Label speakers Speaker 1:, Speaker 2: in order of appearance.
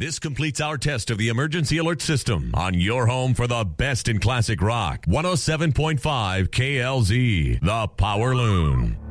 Speaker 1: This completes our test of the emergency alert system on your home for the best in classic rock. 107.5 KLZ, the Power Loon.